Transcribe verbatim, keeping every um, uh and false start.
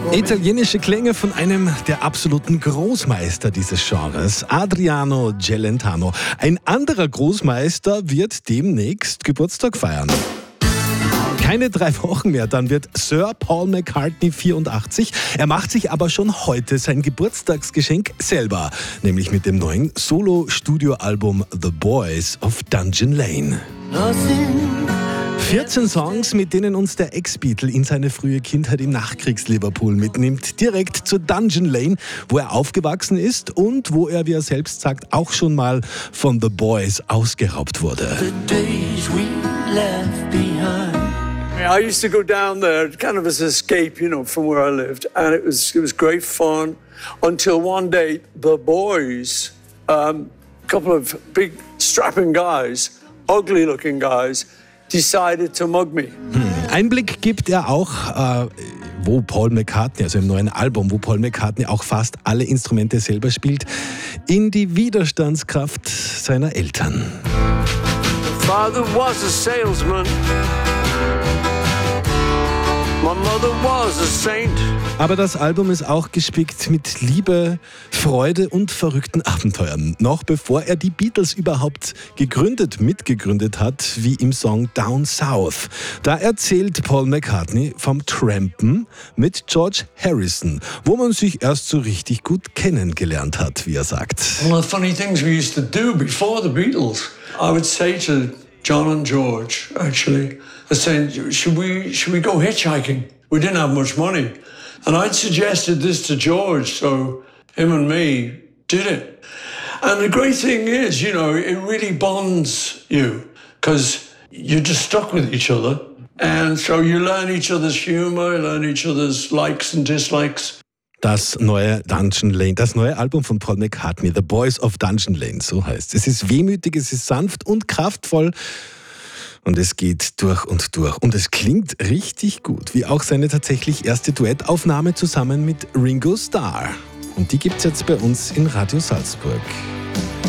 Italienische Klänge von einem der absoluten Großmeister dieses Genres, Adriano Celentano. Ein anderer Großmeister wird demnächst Geburtstag feiern. Keine drei Wochen mehr, dann wird Sir Paul McCartney vierundachtzig. Er macht sich aber schon heute sein Geburtstagsgeschenk selber, nämlich mit dem neuen Solo-Studio-Album The Boys of Dungeon Lane. vierzehn Songs, mit denen uns der Ex-Beatle in seine frühe Kindheit im Nachkriegs-Liverpool mitnimmt. Direkt zur Dungeon Lane, wo er aufgewachsen ist und wo er, wie er selbst sagt, auch schon mal von The Boys ausgeraubt wurde. The days we left behind. I used to go down there kind of as an escape, you know, from where I lived. And it was, it was great fun until one day the boys, um, a couple of big strapping guys, ugly looking guys, decided to mug me. Hm. Einblick gibt er auch, äh, wo Paul McCartney, also im neuen Album, wo Paul McCartney auch fast alle Instrumente selber spielt, in die Widerstandskraft seiner Eltern. Father was a salesman. My mother was a saint. Aber das Album ist auch gespickt mit Liebe, Freude und verrückten Abenteuern. Noch bevor er die Beatles überhaupt gegründet, mitgegründet hat, wie im Song Down South. Da erzählt Paul McCartney vom Trampen mit George Harrison, wo man sich erst so richtig gut kennengelernt hat, wie er sagt. One of the funny things we used to do before the Beatles, I would say to John and George, actually, I said, should we, should we go hitchhiking? We didn't have much money. And I'd suggested this to George, so him and me did it. And the great thing is, you know, it really bonds you because you're just stuck with each other. And so you learn each other's humor, you learn each other's likes and dislikes. Das neue Dungeon Lane, das neue Album von Paul McCartney, The Boys of Dungeon Lane, so heißt es. Es ist wehmütig, es ist sanft und kraftvoll. Und es geht durch und durch. Und es klingt richtig gut, wie auch seine tatsächlich erste Duettaufnahme zusammen mit Ringo Starr. Und die gibt's jetzt bei uns in Radio Salzburg.